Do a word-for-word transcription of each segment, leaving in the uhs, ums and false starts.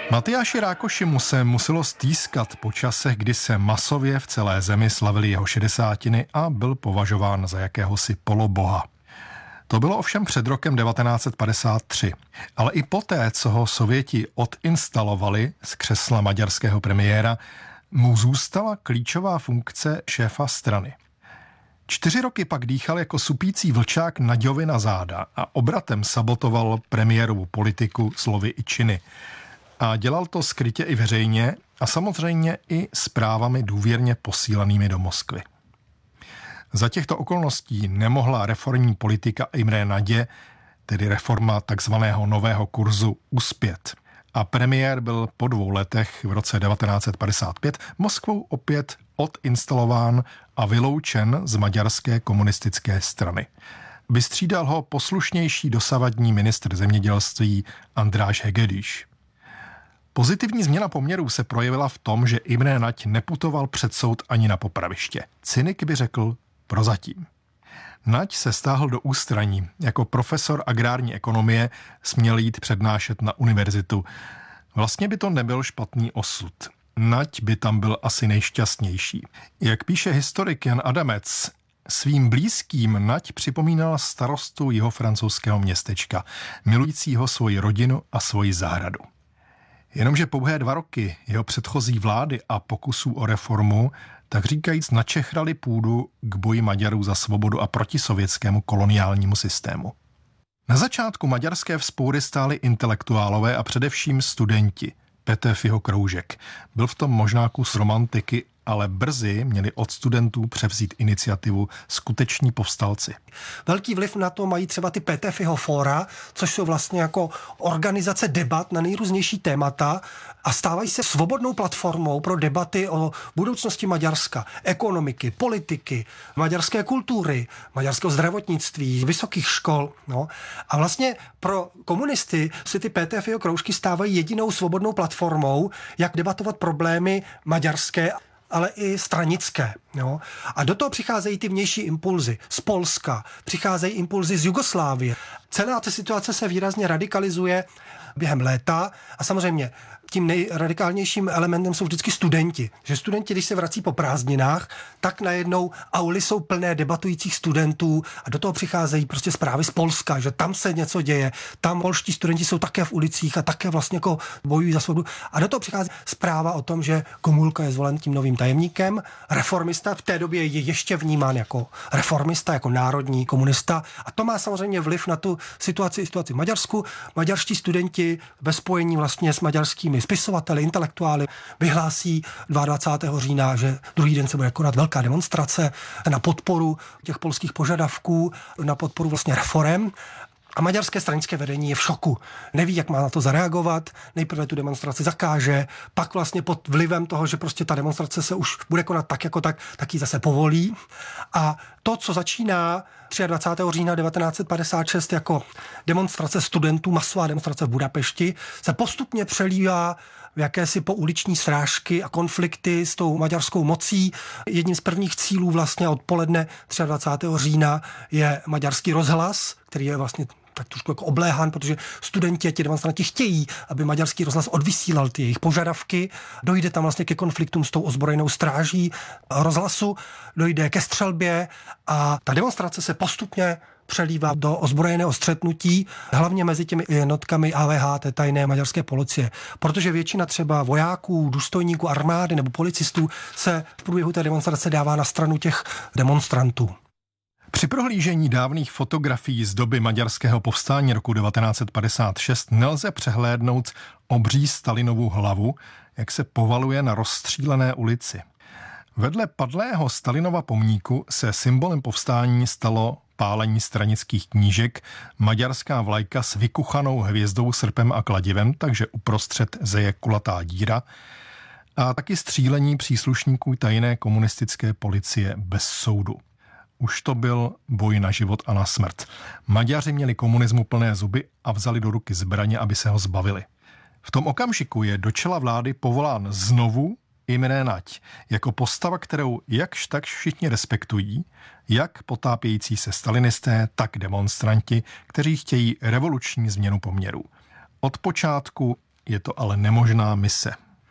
Matyáši Rákošimu se muselo stýskat po časech, kdy se masově v celé zemi slavily jeho šedesátiny a byl považován za jakéhosi poloboha. To bylo ovšem před rokem devatenáct set padesát tři, ale i poté, co ho Sověti odinstalovali z křesla maďarského premiéra, mu zůstala klíčová funkce šéfa strany. Čtyři roky pak dýchal jako supící vlčák Naďovi na záda a obratem sabotoval premiérovu politiku slovy i činy. A dělal to skrytě i veřejně a samozřejmě i zprávami důvěrně posílanými do Moskvy. Za těchto okolností nemohla reformní politika Imre Nadě, tedy reforma takzvaného nového kurzu, uspět. A premiér byl po dvou letech v roce devatenáct set padesát pět Moskvou opět odinstalován a vyloučen z maďarské komunistické strany. Vystřídal ho poslušnější dosavadní ministr zemědělství András Hegedűs. Pozitivní změna poměrů se projevila v tom, že Imre Nagy neputoval před soud ani na popraviště. Cynik by řekl prozatím. Nagy se stáhl do ústraní. Jako profesor agrární ekonomie směl jít přednášet na univerzitu. Vlastně by to nebyl špatný osud. Nagy by tam byl asi nejšťastnější. Jak píše historik Jan Adamec, svým blízkým Nagy připomínal starostu jihofrancouzského městečka, milujícího svoji rodinu a svoji zahradu. Jenomže pouhé dva roky jeho předchozí vlády a pokusů o reformu tak říkajíc načechrali půdu k boji Maďarů za svobodu a proti sovětskému koloniálnímu systému. Na začátku maďarské vzpoury stáli intelektuálové a především studenti. Petr Fiho kroužek. Byl v tom možná kus romantiky, ale brzy měli od studentů převzít iniciativu skuteční povstalci. Velký vliv na to mají třeba ty P T Fiho fóra, což jsou vlastně jako organizace debat na nejrůznější témata a stávají se svobodnou platformou pro debaty o budoucnosti Maďarska, ekonomiky, politiky, maďarské kultury, maďarského zdravotnictví, vysokých škol. No. A vlastně pro komunisty si ty P T Fiho kroužky stávají jedinou svobodnou platformou, jak debatovat problémy maďarské, ale i stranické. Jo? A do toho přicházejí ty vnější impulzy z Polska, přicházejí impulzy z Jugoslávie. Celá ta situace se výrazně radikalizuje během léta a samozřejmě tím nejradikálnějším elementem jsou vždycky studenti. Že studenti, když se vrací po prázdninách, tak najednou auly jsou plné debatujících studentů a do toho přicházejí prostě zprávy z Polska, že tam se něco děje, tam polští studenti jsou také v ulicích a také vlastně jako bojují za svobodu. A do toho přichází zpráva o tom, že Gomulka je zvolen tím novým tajemníkem, reformista, v té době je ještě vnímán jako reformista, jako národní komunista a to má samozřejmě vliv na tu situaci, situaci v Maďarsku. Maďarští studenti ve spojení vlastně s maďarskými spisovateli, intelektuály vyhlásí dvacátého druhého října, že druhý den se bude konat velká demonstrace na podporu těch polských požadavků, na podporu vlastně reforem. A maďarské stranické vedení je v šoku. Neví, jak má na to zareagovat. Nejprve tu demonstraci zakáže, pak vlastně pod vlivem toho, že prostě ta demonstrace se už bude konat tak jako tak, tak ji zase povolí. A to, co začíná dvacátého třetího října devatenáct set padesát šest jako demonstrace studentů, masová demonstrace v Budapešti, se postupně přelívá v jakési pouliční srážky a konflikty s tou maďarskou mocí. Jedním z prvních cílů vlastně odpoledne dvacátého třetího října je maďarský rozhlas, který je vlastně tak trošku jako obléhán, protože studenti a ti demonstranti chtějí, aby maďarský rozhlas odvysílal ty jejich požadavky. Dojde tam vlastně ke konfliktům s tou ozbrojenou stráží rozhlasu, dojde ke střelbě a ta demonstrace se postupně přelívá do ozbrojeného střetnutí, hlavně mezi těmi jednotkami A V H, té tajné maďarské policie. Protože většina třeba vojáků, důstojníků armády nebo policistů se v průběhu té demonstrace dává na stranu těch demonstrantů. Při prohlížení dávných fotografií z doby maďarského povstání roku devatenáct set padesát šest nelze přehlédnout obří Stalinovu hlavu, jak se povaluje na rozstřílené ulici. Vedle padlého Stalinova pomníku se symbolem povstání stalo pálení stranických knížek, maďarská vlajka s vykuchanou hvězdou, srpem a kladivem, takže uprostřed zeje kulatá díra, a taky střílení příslušníků tajné komunistické policie bez soudu. Už to byl boj na život a na smrt. Maďaři měli komunismu plné zuby a vzali do ruky zbraně, aby se ho zbavili. V tom okamžiku je do čela vlády povolán znovu Imre Nagy jako postava, kterou jakž tak všichni respektují, jak potápějící se stalinisté, tak demonstranti, kteří chtějí revoluční změnu poměrů. Od počátku Je to ale nemožná mise.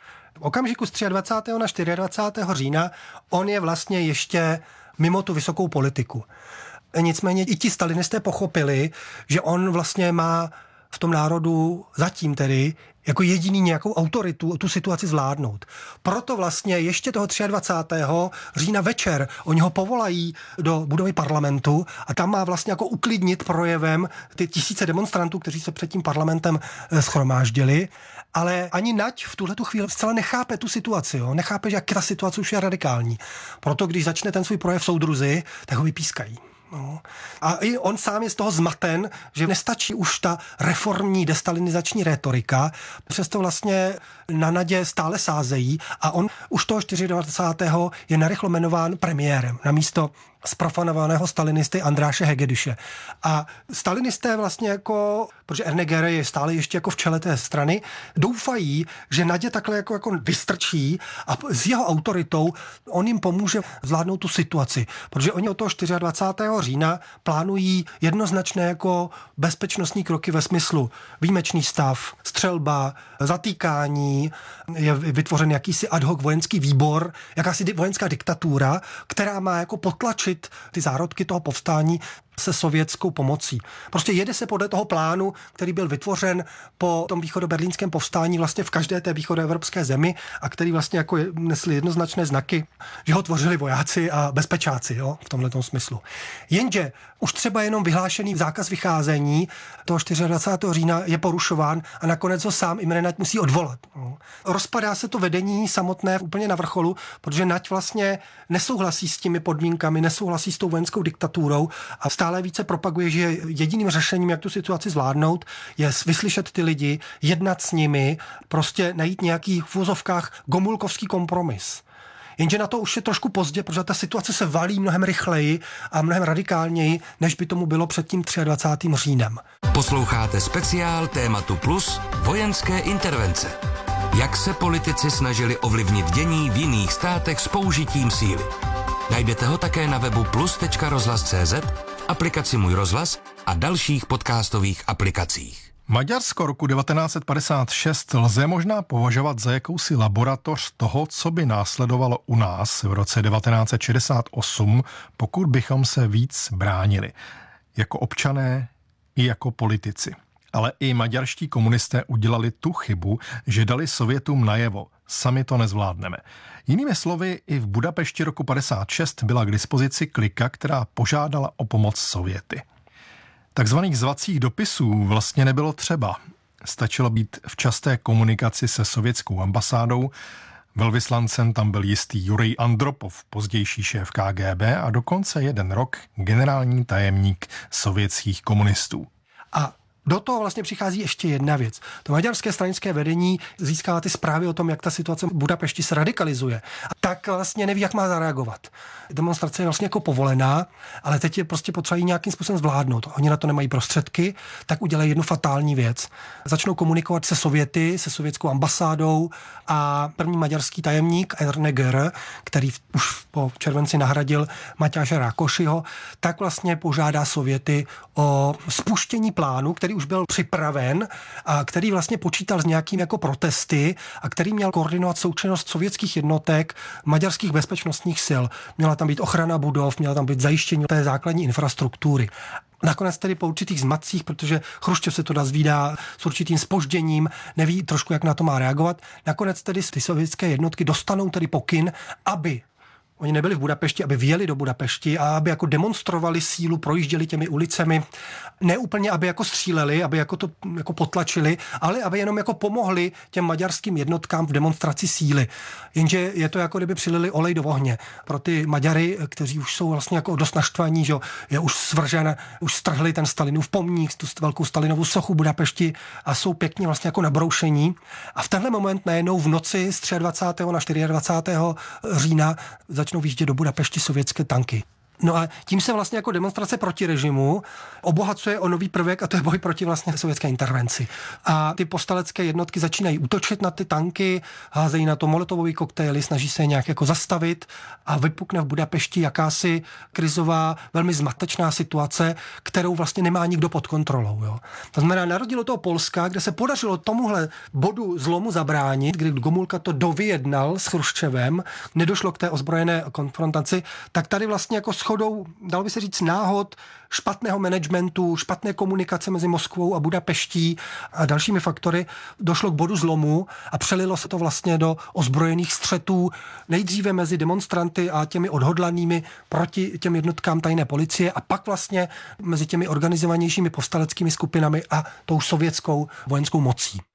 V okamžiku z dvacátého třetího na dvacátého čtvrtého října on je vlastně ještě mimo tu vysokou politiku. Nicméně i ti stalinisté pochopili, že on vlastně má v tom národu zatím tedy jako jediný nějakou autoritu tu situaci zvládnout. Proto vlastně ještě toho dvacátého třetího října večer oni ho povolají do budovy parlamentu a tam má vlastně jako uklidnit projevem ty tisíce demonstrantů, kteří se před tím parlamentem shromáždili. Ale ani Nať v tuhletu chvíli zcela nechápe tu situaci, jo? Nechápe, že jak ta situace už je radikální. Proto když začne ten svůj projev soudruzi, tak ho vypískají. No. A i on sám je z toho zmaten, že nestačí už ta reformní destalinizační rétorika, přesto vlastně na Nadě stále sázejí a on už toho dvacátého čtvrtého je narychlo jmenován premiérem namísto zprofanovaného stalinisty Andráše Hegediše. A stalinisté vlastně jako, protože Erne Gere je stále ještě jako v čele té strany, doufají, že Nadě takhle jako, jako vystrčí a s jeho autoritou on jim pomůže zvládnout tu situaci. Protože oni od toho dvacátého čtvrtého října plánují jednoznačné jako bezpečnostní kroky ve smyslu výjimečný stav, střelba, zatýkání, je vytvořen jakýsi ad hoc vojenský výbor, jakási vojenská diktatura, která má jako potlačit ty zárodky toho povstání se sovětskou pomocí. Prostě jede se podle toho plánu, který byl vytvořen po tom východoberlínském povstání vlastně v každé té východoevropské zemi a který vlastně jako nesli jednoznačné znaky, že ho tvořili vojáci a bezpečáci, jo, v tomhletom smyslu. Jenže už třeba jenom vyhlášený zákaz vycházení toho dvacátého čtvrtého října je porušován a nakonec ho sám Imre Nať musí odvolat. Jo. Rozpadá se to vedení samotné úplně na vrcholu, protože Nať vlastně nesouhlasí s těmi podmínkami, nesouhlasí s tou vojenskou diktaturou a stále více propaguje, že jediným řešením, jak tu situaci zvládnout, je vyslyšet ty lidi, jednat s nimi, prostě najít nějaký v uvozovkách gomulkovský kompromis. Jenže na to už je trošku pozdě, protože ta situace se valí mnohem rychleji a mnohem radikálněji, než by tomu bylo před tím dvacátým třetím říjnem. Posloucháte speciál Tématu Plus vojenské intervence. Jak se politici snažili ovlivnit dění v jiných státech s použitím síly. Najdete ho také na webu plus tečka rozhlas tečka cé zet, aplikaci Můj rozhlas a dalších podcastových aplikacích. Maďarsko roku devatenáct set padesát šest lze možná považovat za jakousi laboratoř toho, co by následovalo u nás v roce devatenáct set šedesát osm, pokud bychom se víc bránili. Jako občané i jako politici. Ale i maďarští komunisté udělali tu chybu, že dali Sovětům najevo. Sami to nezvládneme. Jinými slovy, i v Budapešti roku padesát šest byla k dispozici klika, která požádala o pomoc Sověty. Takzvaných zvacích dopisů vlastně nebylo třeba. Stačilo být v časté komunikaci se sovětskou ambasádou. Velvyslancem tam byl jistý Jurij Andropov, pozdější šéf K G B a dokonce jeden rok generální tajemník sovětských komunistů. A do toho vlastně přichází ještě jedna věc. To maďarské stranické vedení získává ty zprávy o tom, jak ta situace v Budapešti se radikalizuje. A tak vlastně neví, jak má zareagovat. Demonstrace je vlastně jako povolená, ale teď je prostě potřeba nějakým způsobem zvládnout. Oni na to nemají prostředky, tak udělají jednu fatální věc. Začnou komunikovat se Sověty, se sovětskou ambasádou a první maďarský tajemník Erne Gere, který už po červenci nahradil Matyáše Rákošiho, tak vlastně požádá Sověty o spuštění plánu, který už byl připraven a který vlastně počítal s nějakým jako protesty a který měl koordinovat součinnost sovětských jednotek, maďarských bezpečnostních sil. Měla tam být ochrana budov, měla tam být zajištění té základní infrastruktury. Nakonec tedy po určitých zmatcích, protože Chruščov se to dozvídá s určitým zpožděním, neví trošku, jak na to má reagovat. Nakonec tedy ty sovětské jednotky dostanou tedy pokyn, aby oni nebyli v Budapešti, aby vjeli do Budapešti a aby jako demonstrovali sílu, projížděli těmi ulicemi. Ne úplně, aby jako stříleli, aby jako to jako potlačili, ale aby jenom jako pomohli těm maďarským jednotkám v demonstraci síly. Jenže je to jako kdyby přilili olej do ohně. Pro ty Maďary, kteří už jsou vlastně jako dost naštvaní, že je už svržen, už strhli ten Stalinův pomník, tu velkou Stalinovu sochu Budapešti a jsou pěkně vlastně jako nabroušení. A v tenhle moment najednou v noci z dvacátého třetího na dvacátého čtvrtého října začnou výjíždět do Budapešti sovětské tanky. No a tím se vlastně jako demonstrace proti režimu obohacuje o nový prvek a to je boj proti vlastně sovětské intervenci. A ty povstalecké jednotky začínají útočit na ty tanky, házejí na to molotovové koktejly, snaží se je nějak jako zastavit a vypukne v Budapešti jakási krizová, velmi zmatečná situace, kterou vlastně nemá nikdo pod kontrolou. Jo. To znamená, na rozdíl od toho Polska, kde se podařilo tomuhle bodu zlomu zabránit, kdy Gomulka to dovyjednal s Chruščevem, nedošlo k té ozbrojené konfrontaci, tak tady vlastně jako shodou, dalo by se říct, náhod, špatného managementu, špatné komunikace mezi Moskvou a Budapeští a dalšími faktory došlo k bodu zlomu a přelilo se to vlastně do ozbrojených střetů nejdříve mezi demonstranty a těmi odhodlanými proti těm jednotkám tajné policie a pak vlastně mezi těmi organizovanějšími povstaleckými skupinami a tou sovětskou vojenskou mocí.